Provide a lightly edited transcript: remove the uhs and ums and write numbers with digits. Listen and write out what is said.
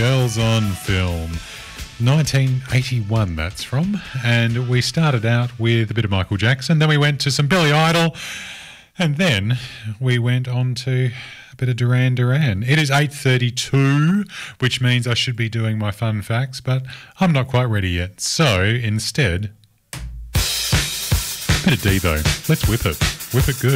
Girls on Film. 1981 that's from, and we started out with a bit of Michael Jackson, then we went to some Billy Idol, and then we went on to a bit of Duran Duran. It is 8:32, which means I should be doing my fun facts, but I'm not quite ready yet. So instead, a bit of Devo. Let's whip it. Whip it good.